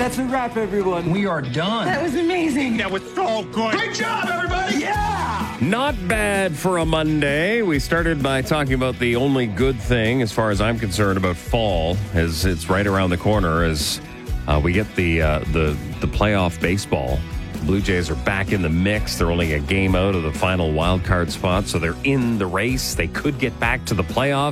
That's a wrap, everyone. We are done. That was amazing. That was so good. Great job, everybody. Yeah! Not bad for a Monday. We started by talking about the only good thing, as far as I'm concerned, about fall, as it's right around the corner as we get the playoff baseball. The Blue Jays are back in the mix. They're only a game out of the final wild card spot, so they're in the race. They could get back to the playoffs.